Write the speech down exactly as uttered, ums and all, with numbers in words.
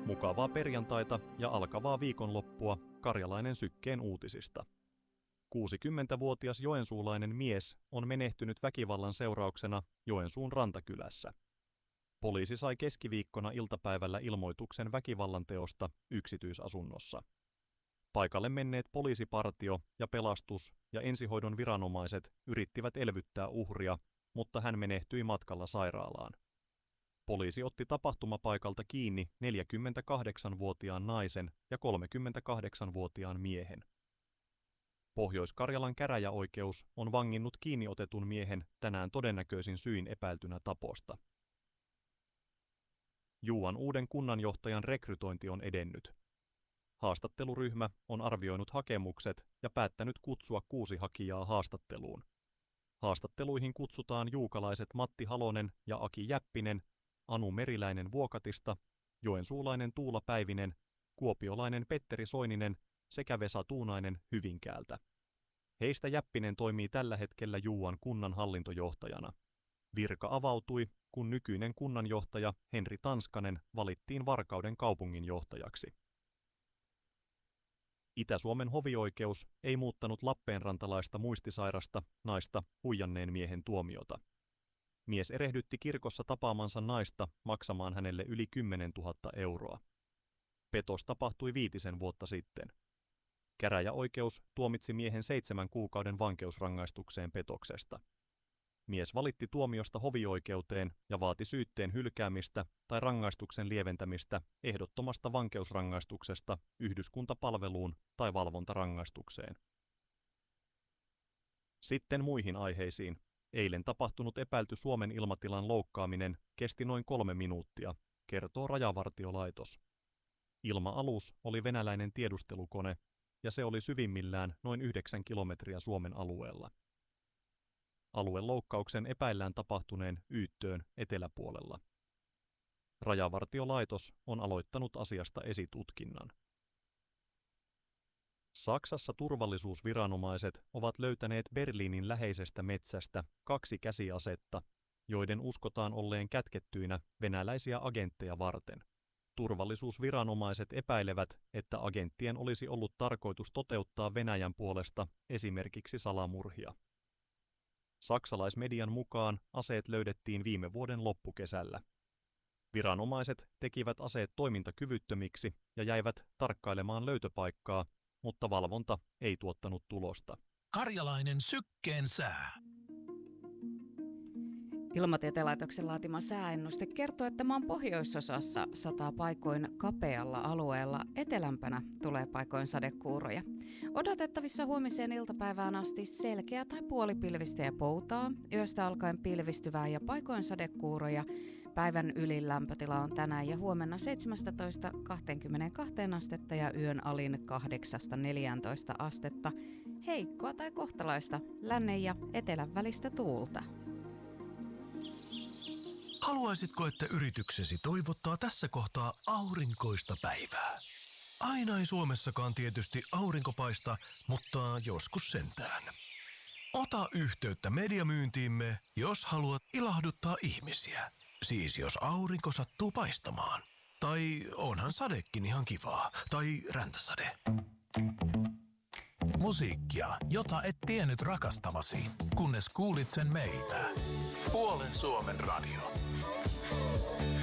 Mukavaa perjantaita ja alkavaa viikonloppua Karjalainen Sykkeen uutisista. kuusikymmentävuotias joensuulainen mies on menehtynyt väkivallan seurauksena Joensuun Rantakylässä. Poliisi sai keskiviikkona iltapäivällä ilmoituksen väkivallan teosta yksityisasunnossa. Paikalle menneet poliisipartio ja pelastus- ja ensihoidon viranomaiset yrittivät elvyttää uhria, mutta hän menehtyi matkalla sairaalaan. Poliisi otti tapahtumapaikalta kiinni neljäkymmentäkahdeksanvuotiaan naisen ja kolmekymmentäkahdeksanvuotiaan miehen. Pohjois-Karjalan käräjäoikeus on vanginnut kiinniotetun miehen tänään todennäköisin syin epäiltynä taposta. Juuan uuden kunnanjohtajan rekrytointi on edennyt. Haastatteluryhmä on arvioinut hakemukset ja päättänyt kutsua kuusi hakijaa haastatteluun. Haastatteluihin kutsutaan juukalaiset Matti Halonen ja Aki Jäppinen, Anu Meriläinen Vuokatista, joensuulainen Tuula Päivinen, kuopiolainen Petteri Soininen sekä Vesa Tuunainen Hyvinkäältä. Heistä Jäppinen toimii tällä hetkellä Juuan kunnan hallintojohtajana. Virka avautui, kun nykyinen kunnanjohtaja Henri Tanskanen valittiin Varkauden kaupunginjohtajaksi. Itä-Suomen hovioikeus ei muuttanut lappeenrantalaista muistisairasta naista huijanneen miehen tuomiota. Mies erehdytti kirkossa tapaamansa naista maksamaan hänelle yli kymmenentuhatta euroa. Petos tapahtui viitisen vuotta sitten. Käräjäoikeus tuomitsi miehen seitsemän kuukauden vankeusrangaistukseen petoksesta. Mies valitti tuomiosta hovioikeuteen ja vaati syytteen hylkäämistä tai rangaistuksen lieventämistä ehdottomasta vankeusrangaistuksesta yhdyskuntapalveluun tai valvontarangaistukseen. Sitten muihin aiheisiin. Eilen tapahtunut epäilty Suomen ilmatilan loukkaaminen kesti noin kolme minuuttia, kertoo Rajavartiolaitos. Ilma-alus oli venäläinen tiedustelukone ja se oli syvimmillään noin yhdeksän kilometriä Suomen alueella. Alueloukkauksen epäillään tapahtuneen Yyttöön eteläpuolella. Rajavartiolaitos on aloittanut asiasta esitutkinnan. Saksassa turvallisuusviranomaiset ovat löytäneet Berliinin läheisestä metsästä kaksi käsiasetta, joiden uskotaan olleen kätkettyinä venäläisiä agentteja varten. Turvallisuusviranomaiset epäilevät, että agenttien olisi ollut tarkoitus toteuttaa Venäjän puolesta esimerkiksi salamurhia. Saksalaismedian mukaan aseet löydettiin viime vuoden loppukesällä. Viranomaiset tekivät aseet toimintakyvyttömiksi ja jäivät tarkkailemaan löytöpaikkaa, mutta valvonta ei tuottanut tulosta. Karjalainen Sykkeen sää. Ilmatieteen laitoksen laatima sääennuste kertoo, että maan pohjoisosassa sataa paikoin kapealla alueella, etelämpänä tulee paikoin sadekuuroja. Odotettavissa huomiseen iltapäivään asti selkeä tai puolipilvistä ja poutaa, yöstä alkaen pilvistyvää ja paikoin sadekuuroja. Päivän ylin lämpötila on tänään ja huomenna seitsemästätoista kaksikymmentäkaksi astetta ja yön alin kahdeksasta neljääntoista astetta. Heikkoa tai kohtalaista lännen ja etelän välistä tuulta. Haluaisitko, että yrityksesi toivottaa tässä kohtaa aurinkoista päivää? Aina ei Suomessakaan tietysti aurinko paista, mutta joskus sentään. Ota yhteyttä mediamyyntiimme, jos haluat ilahduttaa ihmisiä. Siis jos aurinko sattuu paistamaan. Tai onhan sadekin ihan kivaa. Tai räntäsade. Musiikkia, jota et tiennyt rakastavasi, kunnes kuulit sen meiltä. Puolen Suomen radio.